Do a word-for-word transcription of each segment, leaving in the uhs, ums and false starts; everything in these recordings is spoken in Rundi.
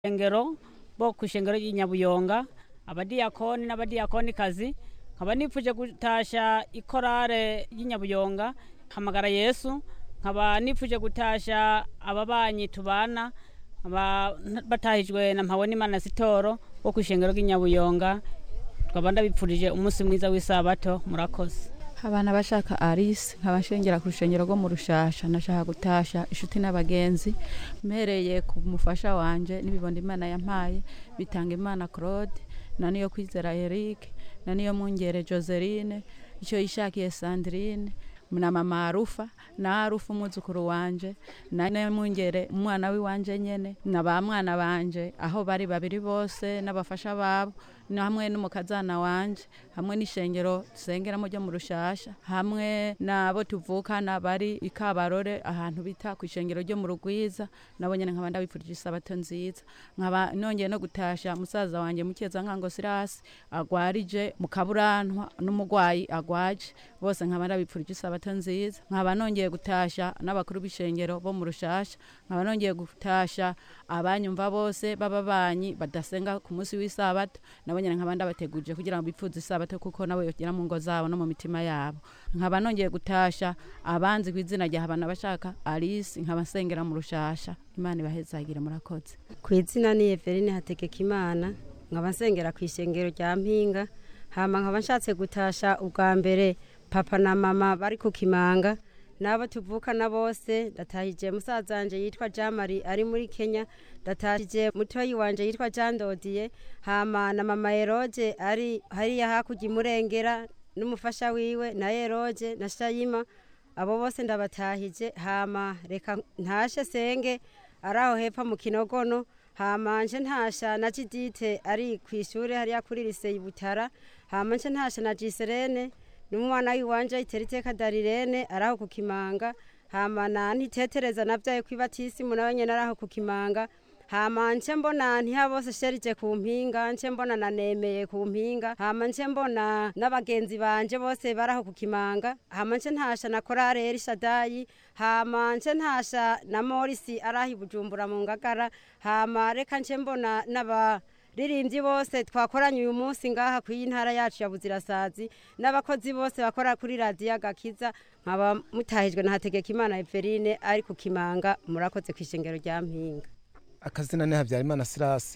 Engero bo kushengero y'inyabuyonga abadiyakoni n'abadiyakoni kazi nkaba nipfuje gutasha ikorare y'inyabuyonga hamagara Yesu nkaba nipfuje gutasha ababanyi tubana aba batahijwe na mpabona Imana Sitoro bo kushengero y'inyabuyonga twaba ndabipfurije umunsi mwiza w'isabato murakoze. Abana bashaka Alice nkabashengera ku rushengero rwo mu Rushasha nashaka gutasha inshuti n'abagenzi mpereye ku mufasha wanje nibibondo Imana yampaye bitanga Imana Claude na niyo kwizera Eric na niyo mungere Joseline icyo yishakiye Sandrine na mama Arufa na Arufa umuzukuru wanje na niyo mungere umwana wi wanje nyene na ba mwana banje aho bari babiri bose n'abafasha babo na hamwe n'umukazana wanje hamwe n'ishengero dusengeramo ryo mu Rushasha hamwe nabo tuvukana bari ikabarore ahantu bita ku ishengero ryo mu Rugwiza nabo nyene nkaba ndabipfurije isabato nziza nkaba nongeye no gutasha musaza wanje mukeza nkango Silas agwarije mu Kaburantwa n'umugwayi agwaje bose nkaba ndabipfurije isabato nziza nkaba nongeye gutasha n'abakuru b'ishengero bo mu Rushasha nkaba nongeye gutasha abanyumva bose bababanyi badasenga ku munsi w'isabato nabo nyene nkaba ndabateguje kugira ngo bipfuze isabato kuko nabo yogira mu ngo zabo no mu mitima yabo nkaba nongeye gutasha abanzi kw'izina rya Habana bashaka Alice nkaba nsengera mu Rushasha Imana ibahezagire murakoze. Kw'izina ni Everine Hategeka Imana nkaba nsengera kw'ishengero rya Mpinga hama nkaba nshatse gutasha ubwa mbere papa na mama bari ku Kimanga nabo tuvukana bose ndatahije musaza wanje yitwa Jamari ari muri Kenya ndatahije mutoyi wanje yitwa Jandodiye hama na mama Eroje ari hariya hakurya Murengera n'umufasha wiwe na Eroje na Shayima abo bose ndabatahije hama reka ntashe senge araho hepfa mu Kinogono hama nje ntasha na Jidite ari kwishure hariya kuri lycée Butara hama nje ntasha na Giserene n'umwana wiwanje iteriteka Darirene araho ku Kimanga hama na ntitetereza navyaye kwibatisi munawe nyene araho ku Kimanga hama nce mbona ntiha bose sherije ku Mpinga nce mbona nanemeye ku Mpinga hama nce mbona n'abagenzi banje bose baraho ku Kimanga hama nce ntasha na korale Elishadayi hama nce ntasha na Morisi arahi Bujumbura mu Ngagara hama reka nce mbona n'aba ririmbyi bose twakoranye uyu munsi ngaha ku y'intara yacu ya Buzirasazi n'abakozi bose bakora kuri radio Gakiza nkaba mutahijwe na Hategeka Imana Everine ari ku Kimanga murakoze kw'ishengero rya Mpinga. Akazina ne Habyarimana Silas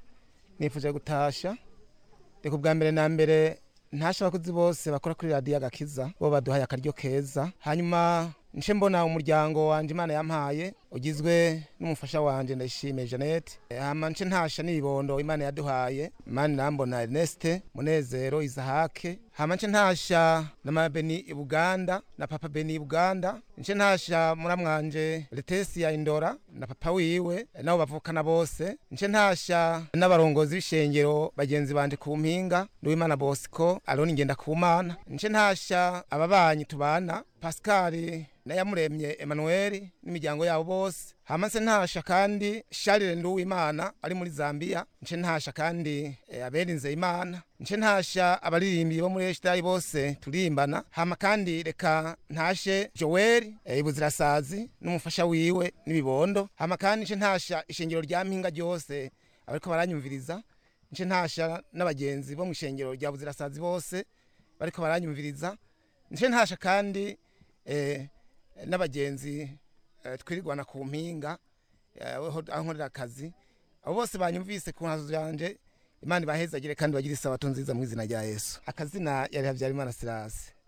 nifuje gutasha reko bwa mbere na mbere ntasha abakozi bose bakora kuri radio Gakiza bo baduhaye akaryo keza hanyuma nce mbona umuryango wanje Imana yampaye ugizwe n'umufasha wanje ndashimye Jeanette hama nce ntasha nibondo Imana yaduhaye Imana nambona Ernest Munezero Isahake hama nce ntasha na mabeni ibuganda na papa Beni ibuganda nce ntasha muramwanje Letesi ya Indora na papa wiwe nabo bavukana bose nce ntasha n'abarongozi b'ishengero bagenzi banje ku Mpinga n'Imana Bosco Aroni ngenda ku Mana nce ntasha ababanyi tubana Pascal na yamuremye Emmanuel n'imiryango yabo bose hama nse ntasha kandi Charles Nduwimana ari muri Zambia nce ntasha kandi e, aberinze Imana nce ntasha abaririmbi bo muri Eshitayi bose turimbana hama kandi reka ntashe Joel e, Ibuzirasazi n'umufasha wiwe n'ibibondo hama kandi nce ntasha ishengero rya Mpinga ryose ariko baranyumviriza nce ntasha n'abagenzi bo mu ishengero rya Buzirasazi bose bariko baranyumviriza nce ntasha kandi eh n'abagenzi uh, twirirwana ku Mpinga aho uh, nkorera akazi abo bose banyumvise ku nkazo yanje Imana ibahezagire kandi bagire isabato nziza mu izina rya Yesu. Akazina yari Habyarimana Silas.